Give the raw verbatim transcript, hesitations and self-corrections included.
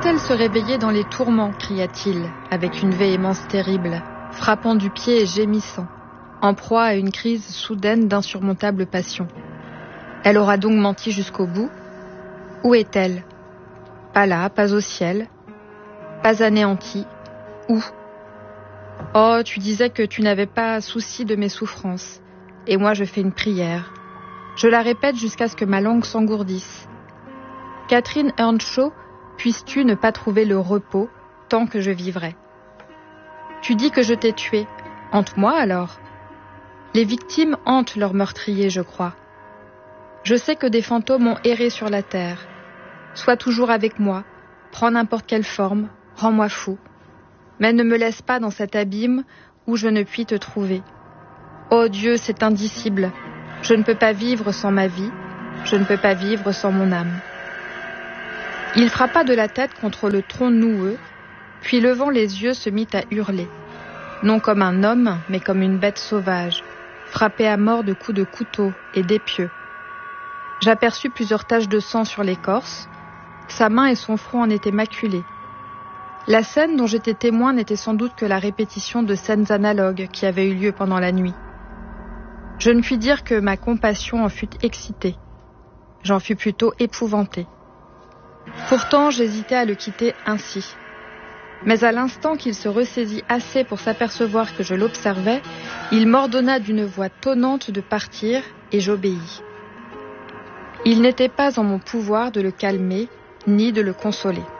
va-t-elle se réveiller dans les tourments, cria-t-il, avec une véhémence terrible, frappant du pied et gémissant, en proie à une crise soudaine d'insurmontable passion. Elle aura donc menti jusqu'au bout? Où est-elle? Pas là, pas au ciel, pas anéantie. Où? Oh, tu disais que tu n'avais pas souci de mes souffrances, et moi je fais une prière. Je la répète jusqu'à ce que ma langue s'engourdisse. Catherine Earnshaw, puisses-tu ne pas trouver le repos tant que je vivrai? Tu dis que je t'ai tué. Hante-moi alors. Les victimes hantent leurs meurtriers, je crois. Je sais que des fantômes ont erré sur la terre. Sois toujours avec moi, prends n'importe quelle forme, rends-moi fou. Mais ne me laisse pas dans cet abîme où je ne puis te trouver. Oh Dieu, c'est indicible. Je ne peux pas vivre sans ma vie, je ne peux pas vivre sans mon âme. Il frappa de la tête contre le tronc noueux, puis levant les yeux se mit à hurler, non comme un homme, mais comme une bête sauvage, frappé à mort de coups de couteau et d'épieux. J'aperçus plusieurs taches de sang sur l'écorce, sa main et son front en étaient maculés. La scène dont j'étais témoin n'était sans doute que la répétition de scènes analogues qui avaient eu lieu pendant la nuit. Je ne puis dire que ma compassion en fut excitée. J'en fus plutôt épouvantée. Pourtant, j'hésitais à le quitter ainsi. Mais à l'instant qu'il se ressaisit assez pour s'apercevoir que je l'observais, il m'ordonna d'une voix tonnante de partir et j'obéis. Il n'était pas en mon pouvoir de le calmer ni de le consoler.